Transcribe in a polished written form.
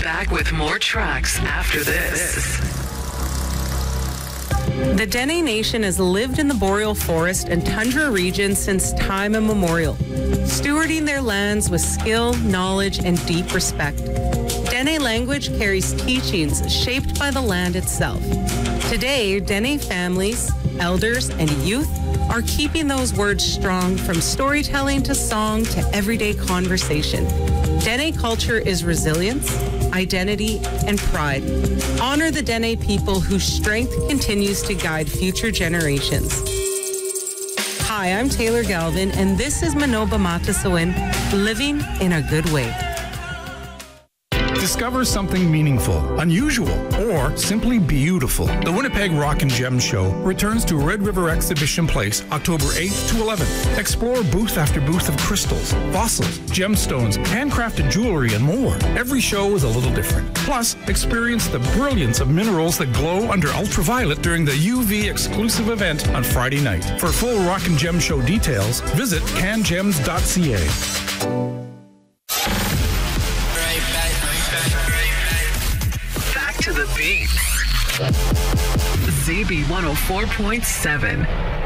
Back with more tracks after this. The Dene Nation has lived in the boreal forest and tundra region since time immemorial, stewarding their lands with skill, knowledge, and deep respect. Dene language carries teachings shaped by the land itself. Today, Dene families, elders, and youth are keeping those words strong, from storytelling to song to everyday conversation. Dene culture is resilience, identity, and pride. Honor the Dene people whose strength continues to guide future generations. Hi, I'm Taylor Galvin, and this is Manoba Matasawin, Living in a Good Way. Discover something meaningful, unusual, or simply beautiful. The Winnipeg Rock and Gem Show returns to Red River Exhibition Place October 8th to 11th. Explore booth after booth of crystals, fossils, gemstones, handcrafted jewelry, and more. Every show is a little different. Plus, experience the brilliance of minerals that glow under ultraviolet during the UV exclusive event on Friday night. For full Rock and Gem Show details, visit cangems.ca. To the beat. ZB 104.7.